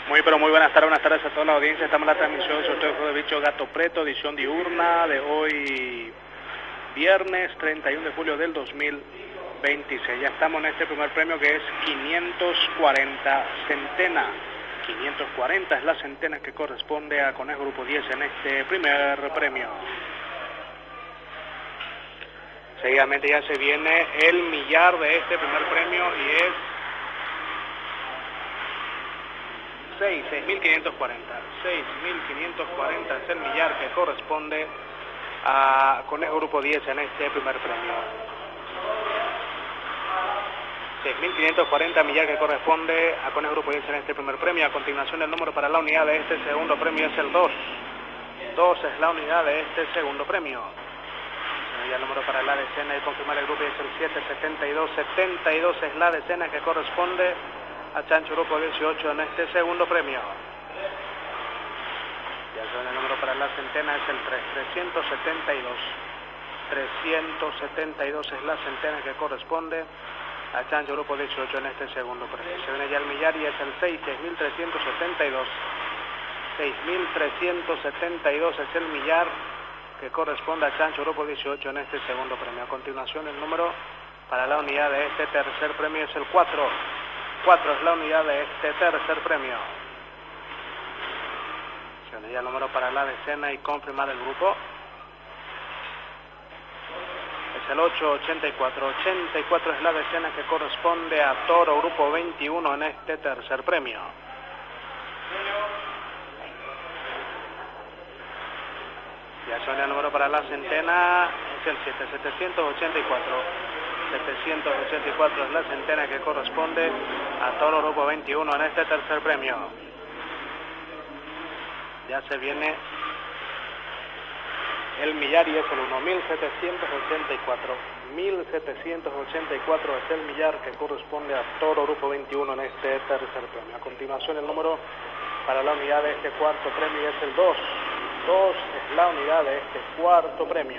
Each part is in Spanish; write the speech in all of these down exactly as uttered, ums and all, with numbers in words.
Muy pero muy buenas tardes, buenas tardes a toda la audiencia. Estamos en la transmisión del sorteo de juego de bicho Gato Preto, edición diurna de hoy, viernes treinta y uno de julio del dos mil veintiséis. Ya estamos en este primer premio que es quinientos cuarenta centena. quinientos cuarenta es la centena que corresponde a Conejo Grupo diez en este primer premio. Seguidamente ya se viene el millar de este primer premio y es seis mil quinientos cuarenta. seis mil quinientos cuarenta es el millar que corresponde a Conejo Grupo diez en este primer premio. seis mil quinientos cuarenta millar que corresponde a Conejo Grupo diez en este primer premio. A continuación el número para la unidad de este segundo premio es el dos. dos es la unidad de este segundo premio. Y el número para la decena y confirmar el grupo es el siete setenta y dos. setenta y dos es la decena que corresponde a Chancho Grupo dieciocho en este segundo premio. Ya saben, el número para la centena es el tres. trescientos setenta y dos. trescientos setenta y dos es la centena que corresponde a Chancho Grupo dieciocho en este segundo premio. Se viene ya el millar y es el seis. seis mil trescientos setenta y dos. seis mil trescientos setenta y dos es el millar que corresponde a Chancho Grupo dieciocho en este segundo premio. A continuación el número para la unidad de este tercer premio es el cuatro. cuatro es la unidad de este tercer premio. Se viene ya el número para la decena y confirmar el grupo. Es el ocho ochenta y cuatro. ochenta y cuatro es la decena que corresponde a Toro Grupo veintiuno en este tercer premio. Ya suena el número para la centena, es el siete. setecientos ochenta y cuatro. setecientos ochenta y cuatro es la centena que corresponde a Toro Grupo veintiuno en este tercer premio. Ya se viene el millar y es el uno. mil setecientos ochenta y cuatro. mil setecientos ochenta y cuatro es el millar que corresponde a Toro Grupo veintiuno en este tercer premio. A continuación el número para la unidad de este cuarto premio es el dos. dos es la unidad de este cuarto premio.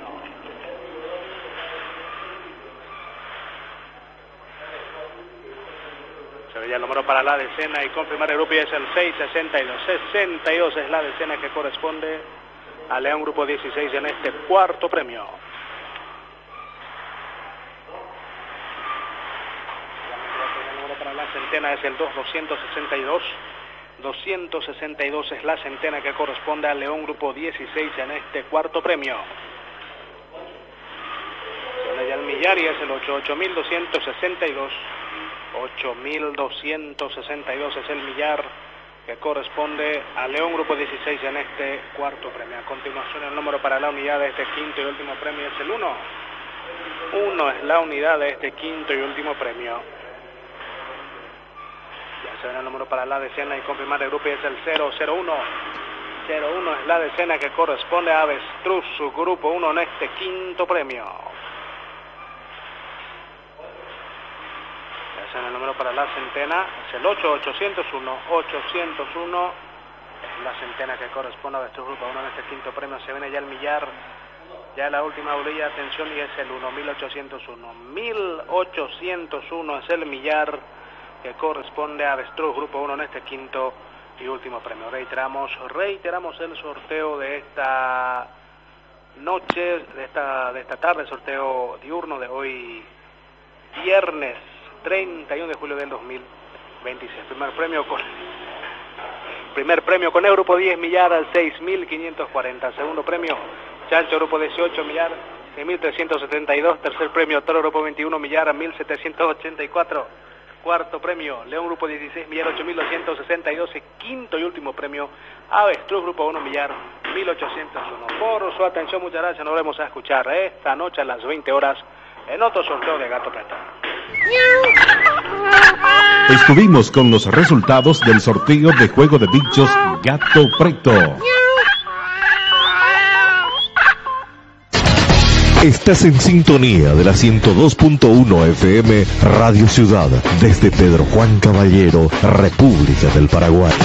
Se ve ya el número para la decena y confirmar el grupo y es el seis sesenta y dos. sesenta y dos es la decena que corresponde a León Grupo dieciséis en este cuarto premio. El número para la centena es el dos. doscientos sesenta y dos. doscientos sesenta y dos es la centena que corresponde a León Grupo dieciséis en este cuarto premio. Se viene ya el millar y es el ocho. ocho mil doscientos sesenta y dos. ocho mil doscientos sesenta y dos es el millar que corresponde a León Grupo dieciséis en este cuarto premio. A continuación el número para la unidad de este quinto y último premio es el uno. uno es la unidad de este quinto y último premio. Ya se ven el número para la decena y confirmar el grupo y es el cero cero uno. cero uno es la decena que corresponde a Avestruz Grupo uno en este quinto premio. Ya se ven el número para la centena, es el ocho. ochocientos uno. ochocientos uno es la centena que corresponde a Avestruz Grupo uno en este quinto premio. Se viene ya el millar, ya la última bolilla, atención, y es el uno. mil ochocientos uno. mil ochocientos uno es el millar que corresponde a Avestruz Grupo uno en este quinto y último premio. Reiteramos, reiteramos el sorteo de esta noche, de esta, de esta tarde, sorteo diurno de hoy, viernes treinta y uno de julio del dos mil veintiséis. Primer premio con primer premio con el Grupo diez millar al seis mil quinientos cuarenta. Segundo premio, Chancho Grupo dieciocho millar, seis mil trescientos setenta y dos. Tercer premio, Toro Grupo veintiuno millar a mil setecientos ochenta y cuatro. Cuarto premio, León Grupo dieciséis millar, ocho mil doscientos sesenta y dos. Y quinto y último premio, Avestruz Grupo uno millar, mil ochocientos uno. Por su atención, muchas gracias. Nos volvemos a escuchar esta noche a las veinte horas en otro sorteo de Gato Preto. Estuvimos con los resultados del sorteo de juego de bichos Gato Preto. Estás en sintonía de la ciento dos punto uno F M Radio Ciudad, desde Pedro Juan Caballero, República del Paraguay.